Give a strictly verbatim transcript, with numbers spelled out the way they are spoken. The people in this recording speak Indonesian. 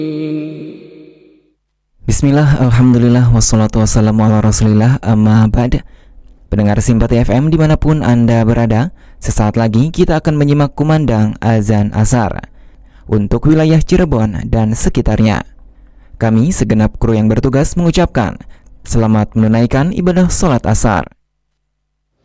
Bismillah, alhamdulillah, wassalatu wassalamu ala rasulillah, amma ba'd. Pendengar Simpati F M dimanapun Anda berada, sesaat lagi kita akan menyimak kumandang azan asar untuk wilayah Cirebon dan sekitarnya. Kami segenap kru yang bertugas mengucapkan selamat menunaikan ibadah sholat asar.